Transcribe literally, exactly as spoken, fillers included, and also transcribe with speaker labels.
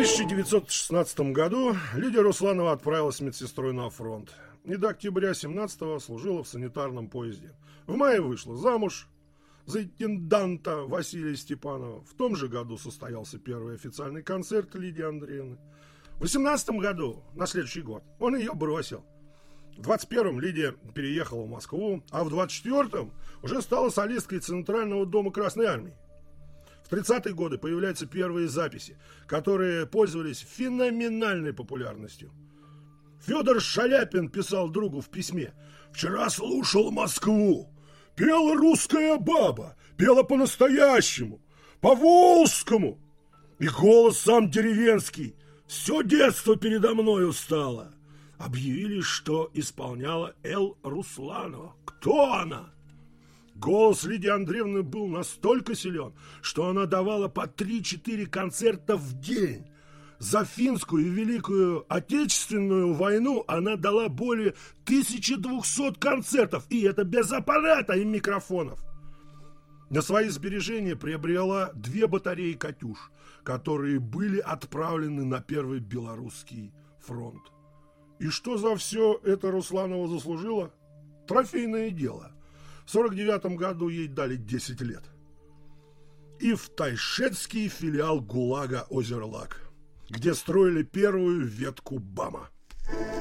Speaker 1: тысяча девятьсот шестнадцатом году Лидия Русланова отправилась медсестрой на фронт. И до октября семнадцатого служила в санитарном поезде. В мае вышла замуж за интенданта Василия Степанова. В том же году состоялся первый официальный концерт Лидии Андреевны. В восемнадцатом году, на следующий год, он ее бросил. В двадцать первом Лидия переехала в Москву, а в двадцать четвёртом уже стала солисткой Центрального дома Красной Армии. В тридцатые годы появляются первые записи, которые пользовались феноменальной популярностью. Федор Шаляпин писал другу в письме: «Вчера слушал Москву. Пела русская баба, пела по-настоящему, по-волжскому. И голос сам деревенский. Все детство передо мной устало». Объявили, что исполняла Л. Русланова. Кто она? Голос Лидии Андреевны был настолько силен, что она давала по три-четыре концерта в день. За финскую и Великую Отечественную войну она дала более тысячи двухсот концертов, и это без аппарата и микрофонов. На свои сбережения приобрела две батареи «Катюш», которые были отправлены на Первый Белорусский фронт. И что за все это Русланова заслужила? Трофейное дело. В сорок девятом году ей дали десять лет. И в тайшетский филиал ГУЛАГа «Озерлак», где строили первую ветку БАМа.